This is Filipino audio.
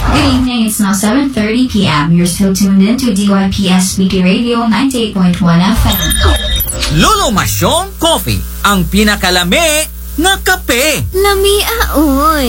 Good evening, it's now 7:30 p.m. You're still tuned in to DYPS Weekly Radio 98.1 FM. Lolo Masyong Coffee, ang pinakalami na kape. Lami, oy.